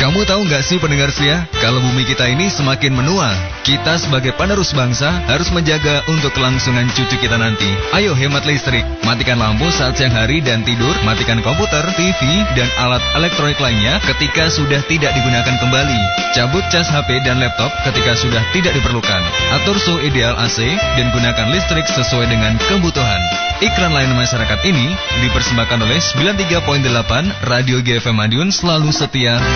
Kamu tahu nggak sih pendengar setia, kalau bumi kita ini semakin menua, kita sebagai penerus bangsa harus menjaga untuk kelangsungan cucu kita nanti. Ayo hemat listrik, matikan lampu saat siang hari dan tidur, matikan komputer, TV, dan alat elektronik lainnya ketika sudah tidak digunakan kembali. Cabut cas HP dan laptop ketika sudah tidak diperlukan. Atur suhu ideal AC dan gunakan listrik sesuai dengan kebutuhan. Iklan layanan masyarakat ini dipersembahkan oleh 93.8 Radio GFM Madiun, selalu setia